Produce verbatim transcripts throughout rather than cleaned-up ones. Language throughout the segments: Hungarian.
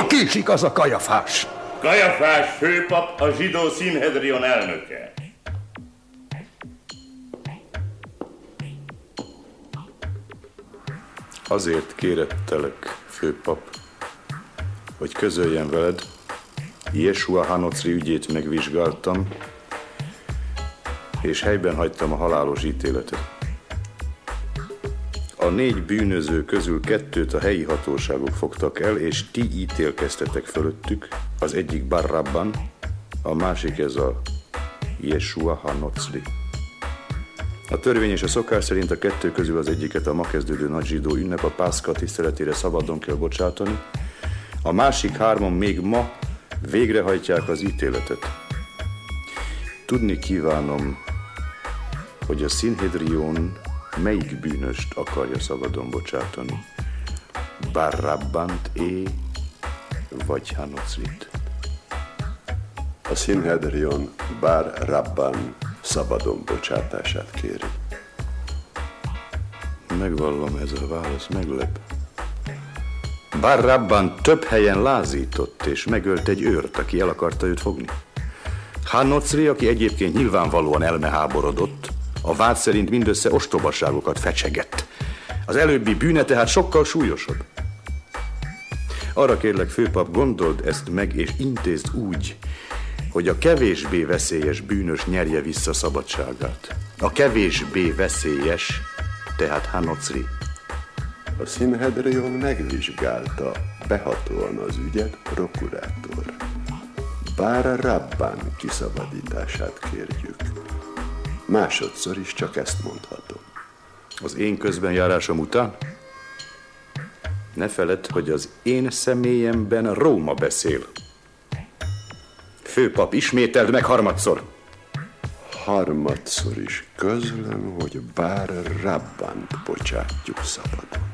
Hol késik az a Kajafás? Kajafás főpap, a zsidó Szinhedrion elnöke. Azért kérettelek, főpap, hogy közöljem veled, Jesua Hanocri ügyét megvizsgáltam, és helyben hagytam a halálos ítéletet. A négy bűnöző közül kettőt a helyi hatóságok fogtak el, és ti ítélkeztetek fölöttük, az egyik Barrabban, a másik ez a Jesua Hanocri. A törvény és a szokás szerint a kettő közül az egyiket a ma kezdődő nagy zsidó ünnep, a Pászka tiszteletére szabadon kell bocsátani, a másik hárman még ma végrehajtják az ítéletet. Tudni kívánom, hogy a Szinhedrion melyik bűnöst akarja szabadon bocsátani? Barrabbant é, vagy Hanocrit? A Szinhedrion Barrabban szabadon bocsátását kéri. Megvallom, ez a válasz meglep. Barrabban több helyen lázított, és megölt egy őrt, aki el akarta őt fogni. Hanocri, aki egyébként nyilvánvalóan elmeháborodott, a vád szerint mindössze ostobaságokat fecsegett. Az előbbi bűne tehát sokkal súlyosabb. Arra kérlek, főpap, gondold ezt meg, és intézd úgy, hogy a kevésbé veszélyes bűnös nyerje vissza szabadságát. A kevésbé veszélyes, tehát Hanocri. A Szinhedrion megvizsgálta behatóan az ügyet, prokurátor. Barrabban kiszabadítását kérjük. Másodszor is csak ezt mondhatom. Az én közbenjárásom után? Ne feledd, hogy az én személyemben Róma beszél. Főpap, ismételd meg harmadszor. Harmadszor is közlöm, hogy Barrabbant bocsátjuk szabadon.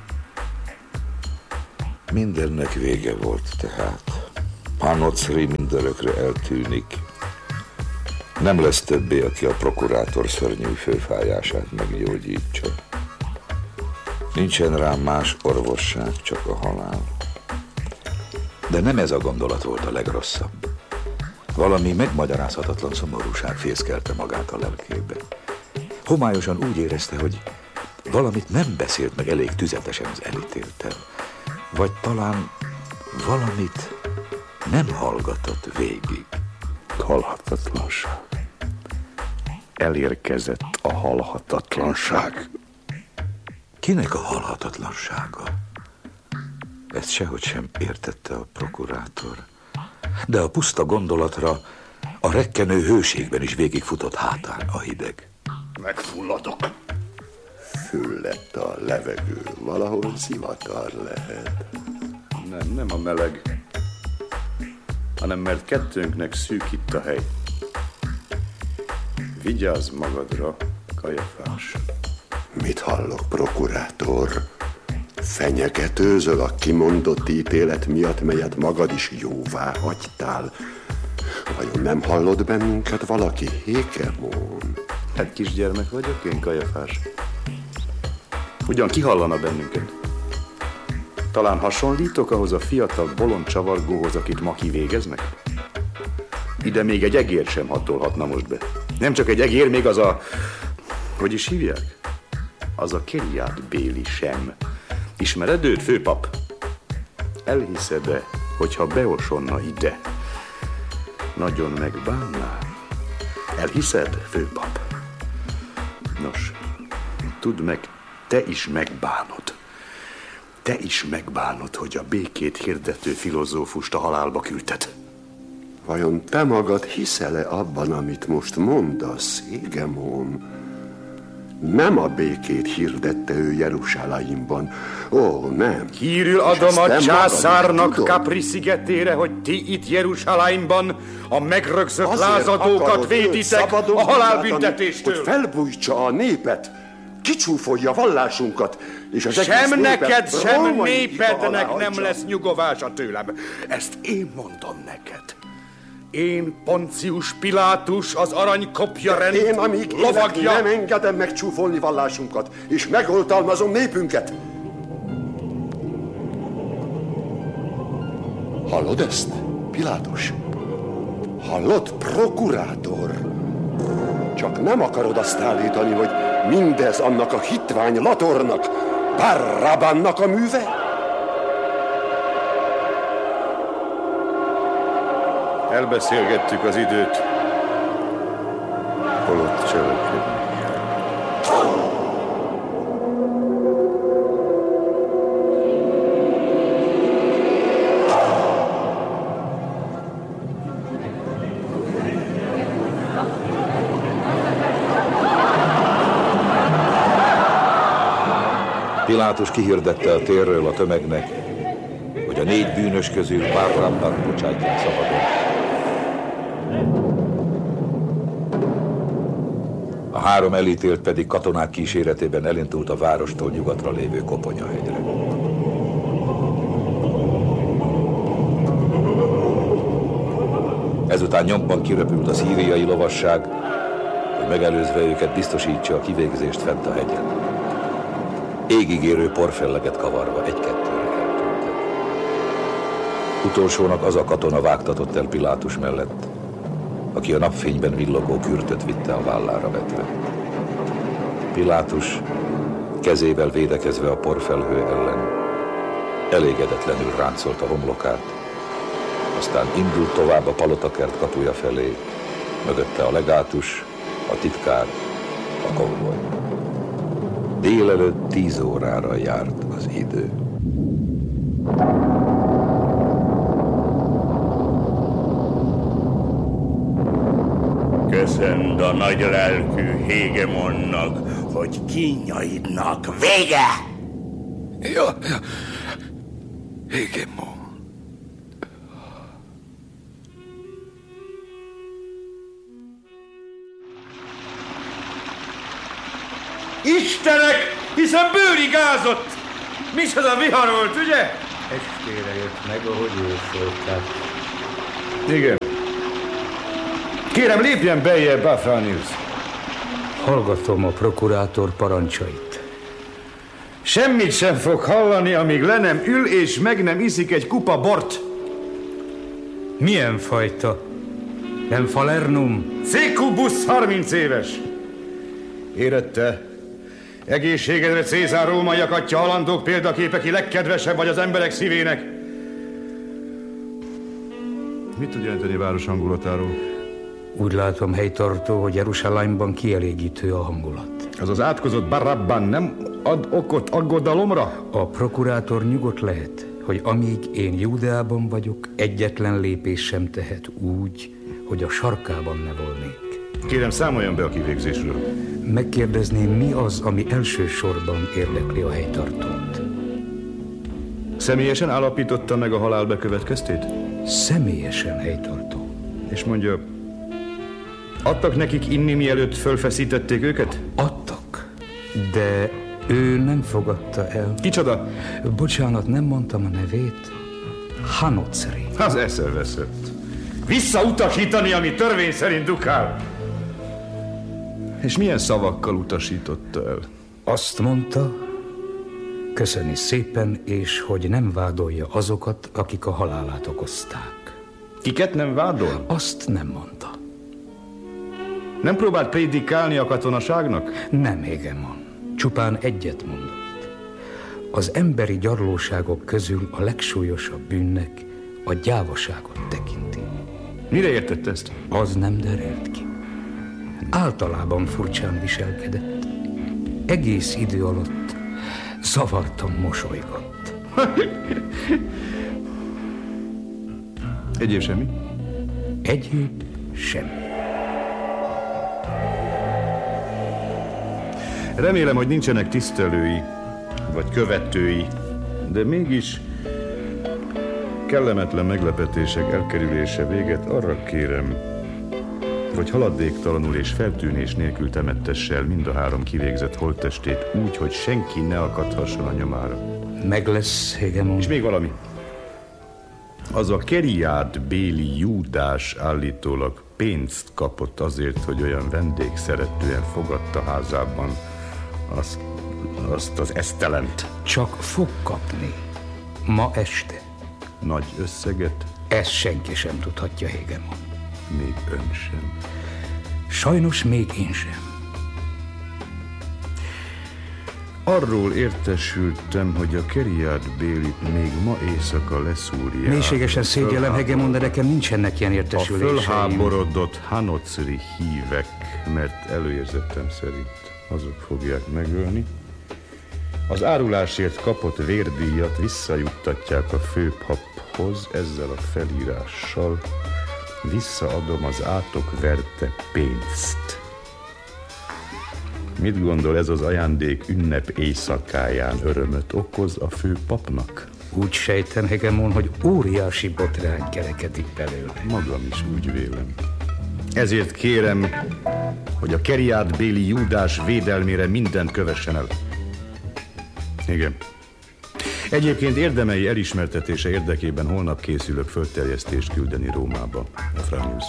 Mindennek vége volt tehát. Hanocri mindörökre eltűnik. Nem lesz többé, aki a prokurátor szörnyű főfájását meggyógyítsa. Nincsen rám más orvosság, csak a halál. De nem ez a gondolat volt a legrosszabb. Valami megmagyarázhatatlan szomorúság fészkelte magát a lelkébe. Homályosan úgy érezte, hogy valamit nem beszélt meg elég tüzetesen az elítéltel. Vagy talán valamit nem hallgatott végig. Halhatatlanság. Elérkezett a halhatatlanság. Kinek a halhatatlansága? Ezt sehogy sem értette a prokurátor. De a puszta gondolatra a rekkenő hőségben is végigfutott hátán a hideg. Megfulladok. Füllett a levegő, valahol zivatar lehet. Nem, nem a meleg, hanem mert kettőnknek szűk itt a hely. Vigyázz magadra, Kajafás. Mit hallok, prokurátor? Fenyegetőzöl a kimondott ítélet miatt, melyet magad is jóvá hagytál. Vajon nem hallod bennünket valaki, Hékemón? Hát kisgyermek vagyok én, Kajafás. Ugyan ki hallana bennünket? Talán hasonlítok ahhoz a fiatal bolond csavargóhoz, akit ma kivégeznek? Ide még egy egér sem hatolhatna most be. Nem csak egy egér, még az a... Hogy is hívják? Az a Keriát Béli sem. Ismered őt, főpap? Elhiszed-e, hogyha beosonna ide? Nagyon megbánná? Elhiszed, főpap? Nos, tudd meg, te is megbánod. Te is megbánod, hogy a békét hirdető filozófust a halálba küldted. Vajon te magad hiszel-e abban, amit most mondasz, Hégemón? Nem a békét hirdette ő Jeruzsálemben. Ó, nem. Hírül adom a császárnak Capri szigetére, hogy ti itt Jeruzsálemben a megrögzött lázadókat véditek a halálbüntetéstől. Hogy felbújtsa a népet, kicsúfolja vallásunkat, és az sem neked, sem népednek nem lesz nyugovása tőlem. Ezt én mondom neked. Én, Poncius Pilátus, az aranykopja rend én, amíg lovagja... nem engedem megcsúfolni vallásunkat, és megoltalmazom népünket. Hallod ezt, Pilátus? Hallod, prokurátor? Csak nem akarod azt állítani, hogy mindez annak a hitvány Latornak, Barabbánnak a műve? Elbeszélgettük az időt, holott cselekedni. Pilátus kihirdette a térről a tömegnek, hogy a négy bűnös közül Barabbát bocsátják szabadon. A három elítélt pedig katonák kíséretében elindult a várostól nyugatra lévő Koponyahegyre. Ezután nyomban kirepült a szíriai lovasság, hogy megelőzve őket biztosítsa a kivégzést fent a hegyen. Égigérő porfelleget kavarva egy-kettőre eltűntek. Utolsónak az a katona vágtatott el Pilátus mellett, aki a napfényben villogó kürtöt vitte a vállára vetve. Pilátus kezével védekezve a porfelhő ellen elégedetlenül ráncolta homlokát, aztán indult tovább a palotakert kapuja felé, mögötte a legátus, a titkár, a konvoj. Délelőtt tíz órára járt az idő. Köszönd a nagy lelkű Hégemonnak, hogy kínjaidnak vége! Ja, ja. Hégemon. Istenek, hiszen bőri gázott! Micsoda vihar volt, ugye? Estére jött meg, ahogy jósolták. Igen. Kérem, lépjen beljebb, Afranius. Hallgatom a prokurátor parancsait. Semmit sem fog hallani, amíg le nem ül és meg nem iszik egy kupa bort. Milyen fajta? Nem Falernum? Cécubus harminc éves. Érette? Egészségedre Cézár római akatja halandók példaképe, ki legkedvesebb vagy az emberek szívének. Mit tud jelenteni város hangulatáról? Úgy látom, helytartó, hogy Jeruzsálemban kielégítő a hangulat. Az az átkozott Barabbán nem ad okot aggodalomra? A prokurátor nyugodt lehet, hogy amíg én Júdeában vagyok, egyetlen lépés sem tehet úgy, hogy a sarkában ne volnék. Kérem, számoljon be a kivégzésről. Megkérdezném, mi az, ami elsősorban érdekli a helytartót? Személyesen állapította meg a halál bekövetkeztét? Személyesen, helytartó. És mondja, adtak nekik inni, mielőtt fölfeszítették őket? Adtak, de ő nem fogadta el. Kicsoda? Bocsánat, nem mondtam a nevét. Hanocri. Az eszeveszett. Visszautasítani, ami törvény szerint dukál. És milyen szavakkal utasította el? Azt mondta, köszöni szépen, és hogy nem vádolja azokat, akik a halálát okozták. Kiket nem vádol? Azt nem mondta. Nem próbált prédikálni a katonaságnak? Nem, Hégemon. Csupán egyet mondott. Az emberi gyarlóságok közül a legsúlyosabb bűnnek a gyávaságot tekinti. Mire értett ezt? Az nem derült ki. Általában furcsán viselkedett. Egész idő alatt zavartan mosolygott. Egyéb semmi? Egyéb semmi. Remélem, hogy nincsenek tisztelői, vagy követői, de mégis kellemetlen meglepetések elkerülése véget arra kérem, hogy haladéktalanul és feltűnés nélkül temettesse el mind a három kivégzett holttestét úgy, hogy senki ne akadhasson a nyomára. Meg lesz, Hégemon. És még valami. Az a Keriád béli Júdás állítólag pénzt kapott azért, hogy olyan vendégszeretően fogadta házában azt, azt az esztelent. Csak fog kapni. Ma este. Nagy összeget? Ezt senki sem tudhatja, Hégemon. Még ön sem. Sajnos még én sem. Arról értesültem, hogy a Keriad Bélit még ma éjszaka leszúrják. Mélységesen szégyellem, Hégemon, de nekem nincsenek ilyen értesüléseim. A fölháborodott Hanocri hívek, mert előérzetem szerint azok fogják megölni. Az árulásért kapott vérdíjat visszajuttatják a főpaphoz ezzel a felírással: visszaadom az átok verte pénzt. Mit gondol, ez az ajándék ünnep éjszakáján örömöt okoz a főpapnak? Úgy sejtem, Hégemon, hogy óriási botrány kerekedik belőle. Magam is úgy vélem. Ezért kérem, hogy a Keriad Béli Júdás védelmére mindent kövessen el. Igen. Egyébként érdemei elismertetése érdekében holnap készülök fölterjesztést küldeni Rómába, a Franius.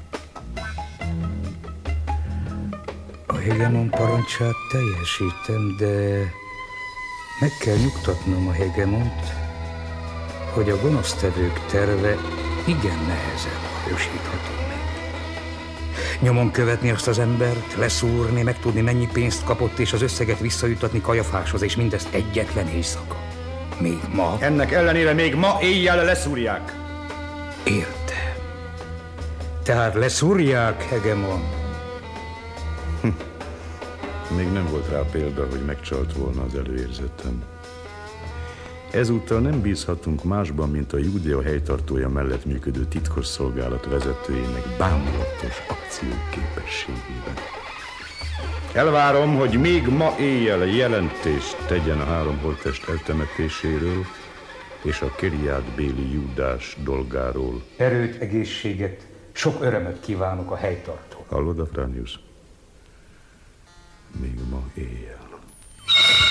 A Hégemon parancsát teljesítem, de meg kell nyugtatnom a Hégemont, hogy a gonosztevők terve igen nehezen valósítható meg. Nyomon követni azt az embert, leszúrni, megtudni, mennyi pénzt kapott, és az összeget visszajutatni Kajafáshoz, és mindezt egyetlen éjszaka. Még ma... Ennek ellenére még ma éjjel leszúrják. Értem. Tehát leszúrják, Hégemon. Hm. Még nem volt rá példa, hogy megcsalt volna az előérzetem. Ezúttal nem bízhatunk másban, mint a Júdea helytartója mellett működő titkos szolgálat vezetőjének bámulatos akcióképességében. Elvárom, hogy még ma éjjel jelentést tegyen a három holttest eltemetéséről és a Keriad Béli Júdás dolgáról. Erőt, egészséget, sok örömöt kívánok a helytartó. Hallod, a Franius? Még ma éjjel.